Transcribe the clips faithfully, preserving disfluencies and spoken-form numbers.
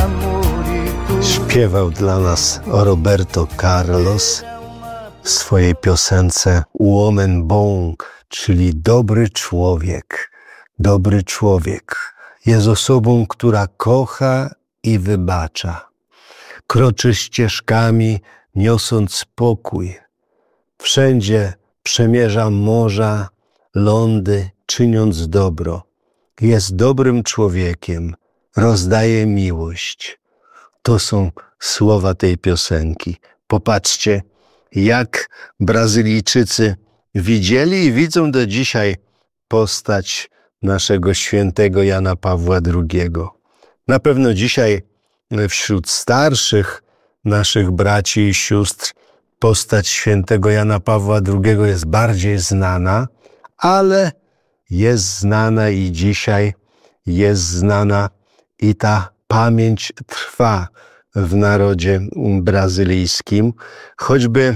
Śpiewał dla nas Roberto Carlos w swojej piosence Uomen Bon, czyli dobry człowiek. Dobry człowiek jest osobą, która kocha i wybacza. Kroczy ścieżkami, niosąc pokój. Wszędzie przemierza morza, lądy, czyniąc dobro. Jest dobrym człowiekiem, rozdaje miłość. To są słowa tej piosenki. Popatrzcie, jak Brazylijczycy widzieli i widzą do dzisiaj postać naszego świętego Jana Pawła drugiego. Na pewno dzisiaj wśród starszych naszych braci i sióstr postać świętego Jana Pawła drugiego jest bardziej znana, ale jest znana i dzisiaj jest znana i ta pamięć trwa w narodzie brazylijskim. Choćby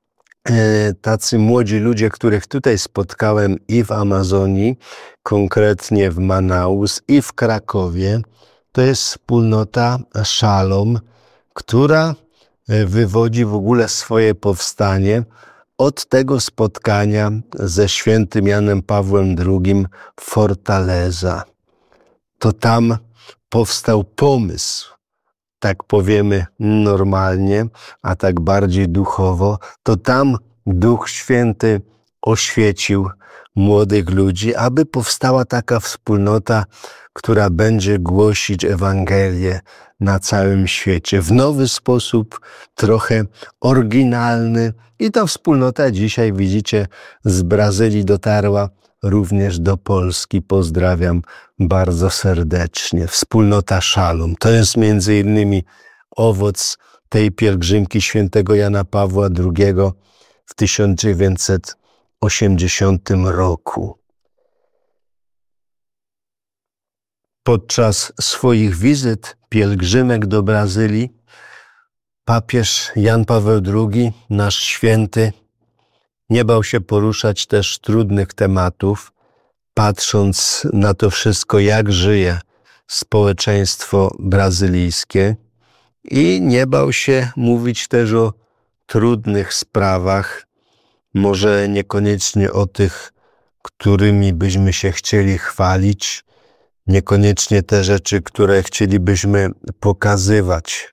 tacy młodzi ludzie, których tutaj spotkałem i w Amazonii, konkretnie w Manaus i w Krakowie, to jest wspólnota Shalom, która wywodzi w ogóle swoje powstanie od tego spotkania ze świętym Janem Pawłem drugim w Fortaleza. To tam powstał pomysł, tak powiemy normalnie, a tak bardziej duchowo, to tam Duch Święty oświecił młodych ludzi, aby powstała taka wspólnota, która będzie głosić Ewangelię na całym świecie w nowy sposób, trochę oryginalny. I ta wspólnota dzisiaj, widzicie, z Brazylii dotarła również do Polski. Pozdrawiam bardzo serdecznie. Wspólnota Shalom. To jest między innymi owoc tej pielgrzymki świętego Jana Pawła drugiego w tysiąc dziewięćset osiemdziesiątym roku. Podczas swoich wizyt, pielgrzymek do Brazylii, papież Jan Paweł drugi, nasz święty, nie bał się poruszać też trudnych tematów, patrząc na to wszystko, jak żyje społeczeństwo brazylijskie, i nie bał się mówić też o trudnych sprawach, może niekoniecznie o tych, którymi byśmy się chcieli chwalić, niekoniecznie te rzeczy, które chcielibyśmy pokazywać.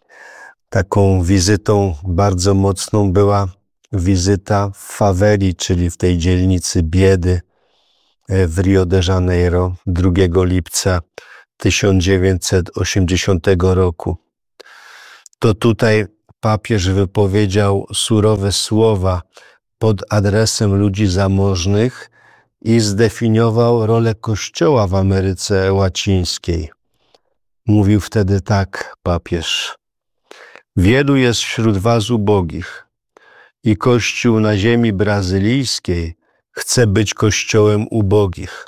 Taką wizytą bardzo mocną była wizyta w faweli, czyli w tej dzielnicy biedy w Rio de Janeiro drugiego lipca tysiąc dziewięćset osiemdziesiątego roku. To tutaj papież wypowiedział surowe słowa pod adresem ludzi zamożnych i zdefiniował rolę Kościoła w Ameryce Łacińskiej. Mówił wtedy tak papież: wielu jest wśród was ubogich i Kościół na ziemi brazylijskiej chce być kościołem ubogich.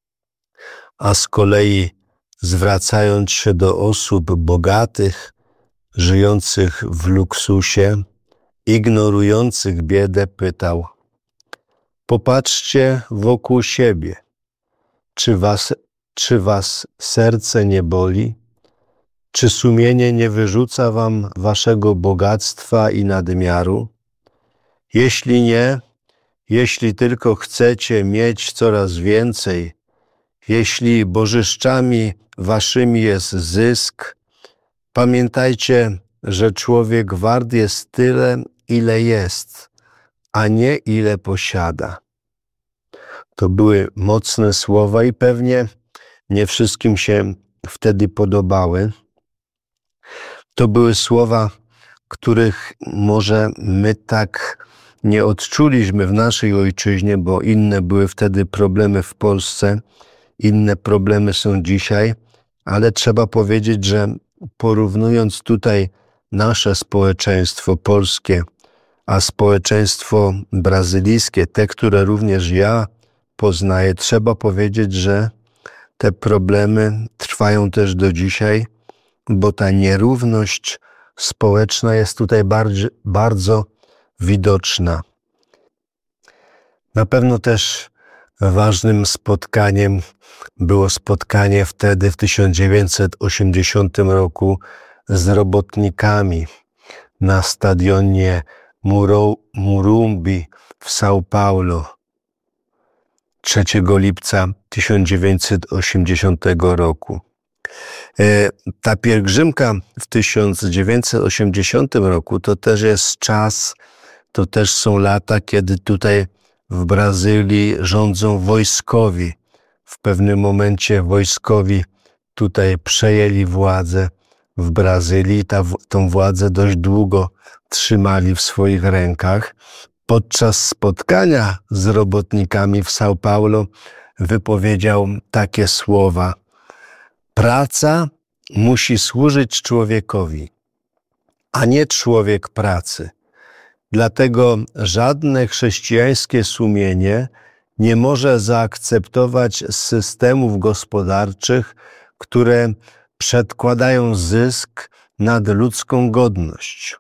A z kolei, zwracając się do osób bogatych, żyjących w luksusie, ignorujących biedę, pytał: popatrzcie wokół siebie. Czy was, czy was serce nie boli? Czy sumienie nie wyrzuca wam waszego bogactwa i nadmiaru? Jeśli nie, jeśli tylko chcecie mieć coraz więcej, jeśli bożyszczami waszymi jest zysk, pamiętajcie, że człowiek wart jest tyle, ile jest, a nie ile posiada. To były mocne słowa i pewnie nie wszystkim się wtedy podobały. To były słowa, których może my tak nie odczuliśmy w naszej ojczyźnie, bo inne były wtedy problemy w Polsce, inne problemy są dzisiaj, ale trzeba powiedzieć, że porównując tutaj nasze społeczeństwo polskie, a społeczeństwo brazylijskie, te, które również ja poznaję, trzeba powiedzieć, że te problemy trwają też do dzisiaj, bo ta nierówność społeczna jest tutaj bardzo, bardzo widoczna. Na pewno też ważnym spotkaniem było spotkanie wtedy w tysiąc dziewięćset osiemdziesiątym roku z robotnikami na stadionie Morumbi w São Paulo trzeciego lipca tysiąc dziewięćset osiemdziesiątego roku. Ta pielgrzymka w tysiąc dziewięćset osiemdziesiątym roku to też jest czas, to też są lata, kiedy tutaj w Brazylii rządzą wojskowi. W pewnym momencie wojskowi tutaj przejęli władzę w Brazylii. Ta, tą władzę dość długo trzymali w swoich rękach. Podczas spotkania z robotnikami w São Paulo wypowiedział takie słowa: praca musi służyć człowiekowi, a nie człowiek pracy. Dlatego żadne chrześcijańskie sumienie nie może zaakceptować systemów gospodarczych, które przedkładają zysk nad ludzką godność.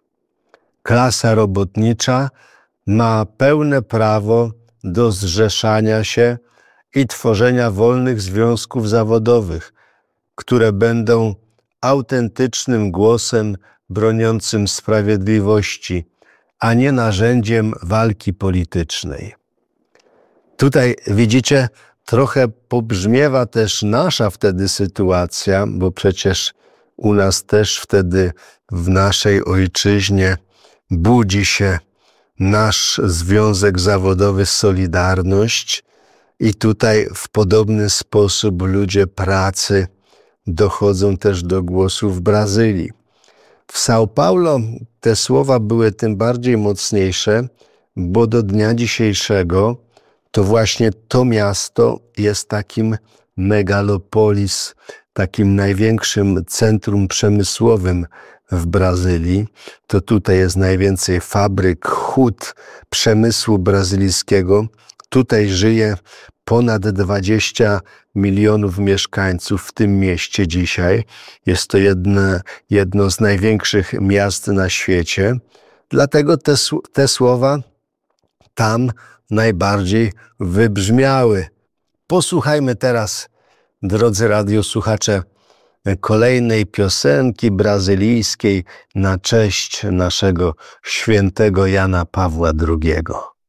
Klasa robotnicza ma pełne prawo do zrzeszania się i tworzenia wolnych związków zawodowych, które będą autentycznym głosem broniącym sprawiedliwości, a nie narzędziem walki politycznej. Tutaj widzicie, trochę pobrzmiewa też nasza wtedy sytuacja, bo przecież u nas też wtedy w naszej ojczyźnie budzi się nasz związek zawodowy Solidarność i tutaj w podobny sposób ludzie pracy dochodzą też do głosu w Brazylii. W São Paulo te słowa były tym bardziej mocniejsze, bo do dnia dzisiejszego to właśnie to miasto jest takim megalopolis, takim największym centrum przemysłowym w Brazylii. To tutaj jest najwięcej fabryk, hut, przemysłu brazylijskiego. Tutaj żyje ponad dwadzieścia milionów mieszkańców w tym mieście dzisiaj. Jest to jedno, jedno z największych miast na świecie. Dlatego te, te słowa tam najbardziej wybrzmiały. Posłuchajmy teraz, drodzy radiosłuchacze, kolejnej piosenki brazylijskiej na cześć naszego świętego Jana Pawła drugiego.